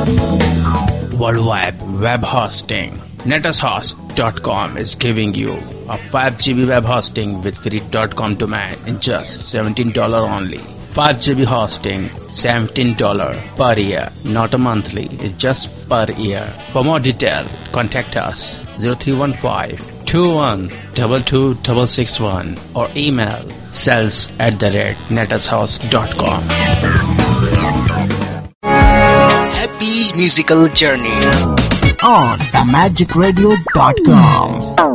Worldwide web hosting. NetAsHost.com is giving you a 5GB web hosting with free .com domain in just $17 only. 5GB hosting, $17 per year, not a monthly, it's just per year. For more detail, contact us 0315-2122-661 or email sales@netashouse.com. Happy musical journey on themagicradio.com.